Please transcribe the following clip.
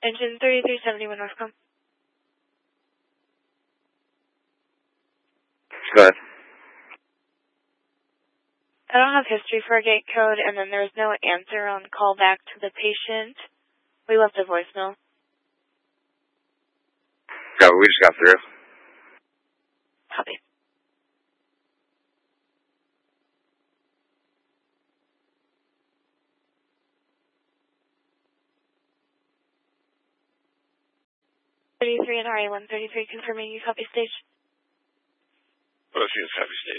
Engine 3371 Northcom. Go ahead. I don't have history for a gate code, and then there was no answer on call back to the patient. We left a voicemail. Go, we just got through. Copy. And RA-133 confirming you copy stage. Well, she was copy stage.